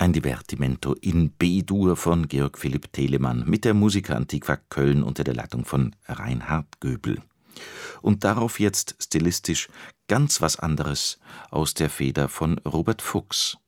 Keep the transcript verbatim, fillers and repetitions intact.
Ein Divertimento in B-Dur von Georg Philipp Telemann mit der Musica Antiqua Köln unter der Leitung von Reinhard Göbel. Und darauf jetzt stilistisch ganz was anderes aus der Feder von Robert Fuchs.